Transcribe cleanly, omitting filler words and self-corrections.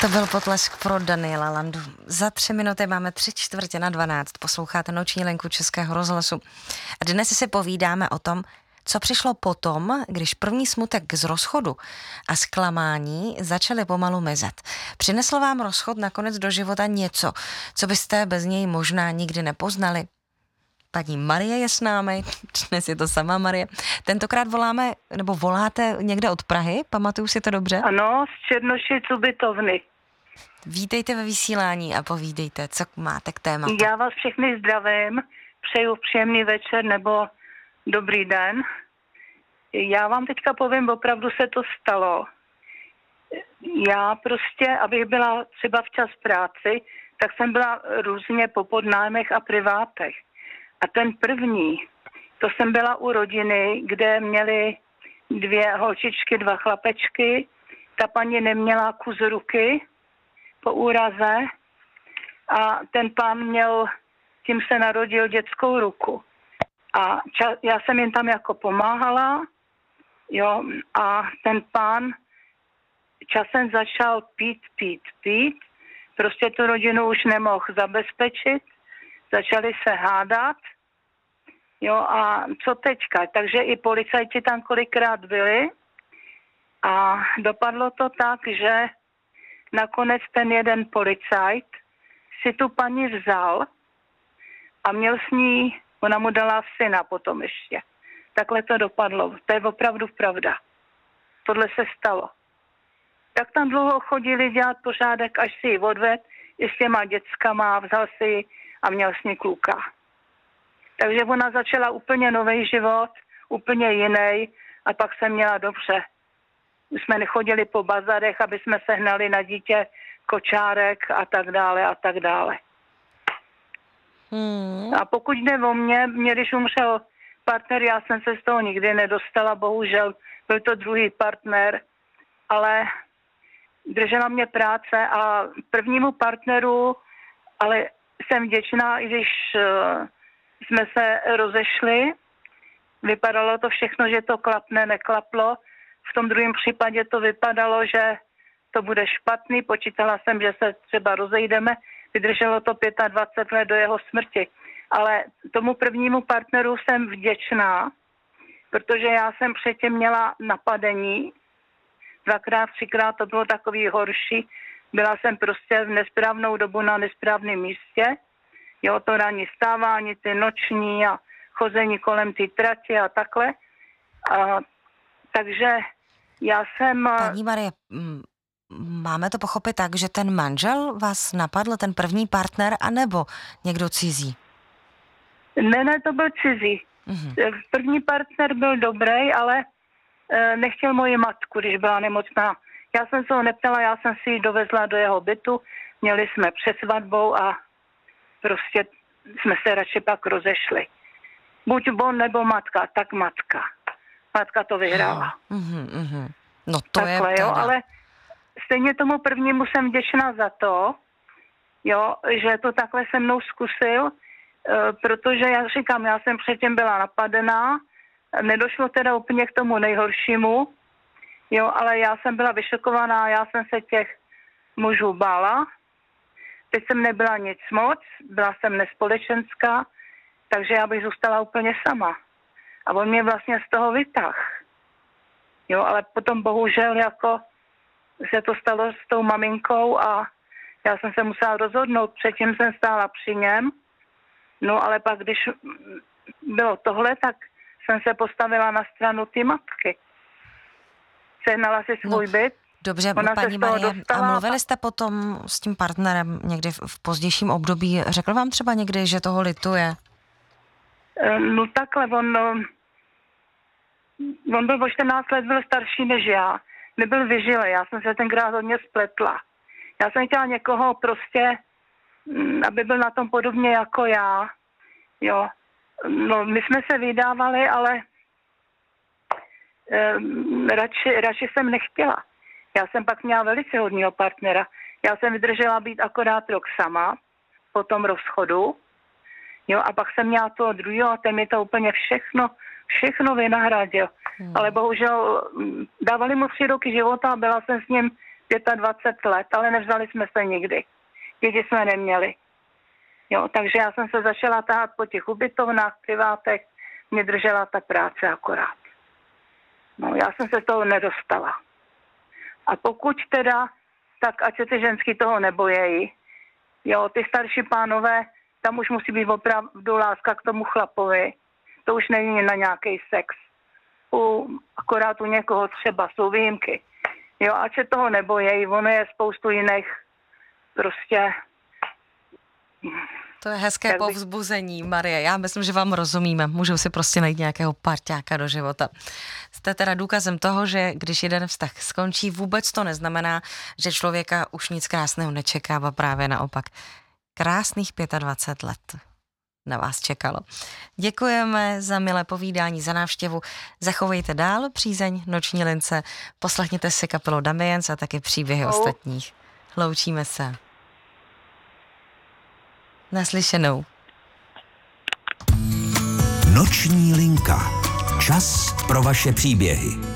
To byl potlesk pro Daniela Landu. Za 3 minuty máme 3:45. Posloucháte Noční linku Českého rozhlasu. A dnes si povídáme o tom, co přišlo potom, když první smutek z rozchodu a zklamání začaly pomalu mizet. Přinesl vám rozchod nakonec do života něco, co byste bez něj možná nikdy nepoznali? Paní Marie je s námi, dnes je to sama Marie. Tentokrát voláte někde od Prahy, pamatuju si to dobře? Ano, z Černošic u Bytovny. Vítejte ve vysílání a povídejte, co máte k tématu. Já vás všechny zdravím, přeju příjemný večer nebo dobrý den. Já vám teďka povím, opravdu se to stalo. Já prostě, abych byla třeba včas v práci, tak jsem byla různě po podnájmech a privátech. A ten první, to jsem byla u rodiny, kde měli 2 holčičky, 2 chlapečky. Ta paní neměla kus ruky po úraze a ten pán měl, tím se narodil, dětskou ruku. A já jsem jim tam jako pomáhala, jo, a ten pán časem začal pít. Prostě tu rodinu už nemohl zabezpečit, začali se hádat, jo, a co teďka? Takže i policajti tam kolikrát byli a dopadlo to tak, že nakonec ten jeden policajt si tu paní vzal a měl s ní, ona mu dala syna potom ještě. Takhle to dopadlo. To je opravdu pravda. Tohle se stalo. Tak tam dlouho chodili dělat pořádek, až si ji odved, i s těma dětskama, vzal si ji a měl s ní kluka. Takže ona začala úplně nový život, úplně jiný a pak se měla dobře. My jsme nechodili po bazarech, aby jsme sehnali na dítě kočárek a tak dále a tak dále. A pokud jde o mě, když umřel partner, já jsem se z toho nikdy nedostala, bohužel byl to druhý partner, ale držela mě práce a prvnímu partneru, ale jsem vděčná, i když jsme se rozešli, vypadalo to všechno, že to klapne, neklaplo. V tom druhém případě to vypadalo, že to bude špatný, počítala jsem, že se třeba rozejdeme, vydrželo to 25 let do jeho smrti. Ale tomu prvnímu partneru jsem vděčná, protože já jsem předtím měla napadení, 2krát, 3krát to bylo takový horší. Byla jsem prostě v nesprávnou dobu na nesprávném místě. Jo, to ranní stávání, ty noční a chození kolem ty trati a takhle. Takže já jsem... Paní Marie, máme to pochopit tak, že ten manžel vás napadl, ten první partner, anebo někdo cizí? Ne, to byl cizí. První partner byl dobrý, ale nechtěl moji matku, když byla nemocná. Já jsem se ho neptala, já jsem si ji dovezla do jeho bytu, měli jsme před svatbou a prostě jsme se radši pak rozešli. Buď on nebo matka, tak matka. Matka to vyhrála. No to takhle, je jo, ale stejně tomu prvnímu jsem vděčná za to, jo, že to takhle se mnou zkusil, protože, jak říkám, já jsem předtím byla napadená, nedošlo teda úplně k tomu nejhoršímu, jo, ale já jsem byla vyšokovaná, já jsem se těch mužů bála. Teď jsem nebyla nic moc, byla jsem nespolečenská, takže já bych zůstala úplně sama. A on mě vlastně z toho vytáhl. Jo, ale potom bohužel jako se to stalo s tou maminkou a já jsem se musela rozhodnout, předtím jsem stála při něm, no ale pak když bylo tohle, tak jsem se postavila na stranu ty matky. Sehnala si svůj byt. Dobře, paní Marie, a mluvili jste potom s tím partnerem někdy v pozdějším období? Řekl vám třeba někdy, že toho lituje? No takhle, on byl o 14 let, byl starší než já. Nebyl vyžilej, já jsem se tenkrát hodně spletla. Já jsem chtěla někoho prostě, aby byl na tom podobně jako já. Jo. No, my jsme se vydávali, ale radši jsem nechtěla. Já jsem pak měla velice hodného partnera. Já jsem vydržela být akorát rok sama po tom rozchodu. Jo, a pak jsem měla toho druhého a ten mi to úplně všechno vynahradil. Ale bohužel dávali mu 3 roky života a byla jsem s ním 25 let, ale nevzali jsme se nikdy. Děti jsme neměli. Jo, takže já jsem se začala tahat po těch ubytovnách, privátech, mě držela ta práce akorát. No, já jsem se toho nedostala. A pokud teda, tak ať se ty ženský toho nebojejí. Jo, ty starší pánové, tam už musí být opravdu láska k tomu chlapovi. To už není na nějaký sex. Akorát u někoho třeba jsou výjimky. Jo, ať se toho nebojejí, ono je spoustu jiných prostě... To je hezké povzbuzení, Marie. Já myslím, že vám rozumíme. Můžou si prostě najít nějakého parťáka do života. Jste teda důkazem toho, že když jeden vztah skončí, vůbec to neznamená, že člověka už nic krásného nečeká, a právě naopak. Krásných 25 let na vás čekalo. Děkujeme za milé povídání, za návštěvu. Zachovejte dál přízeň Noční lince, poslechněte si kapelu Damiens a taky příběhy ostatních. Loučíme se. Naslyšenou. Noční linka. Čas pro vaše příběhy.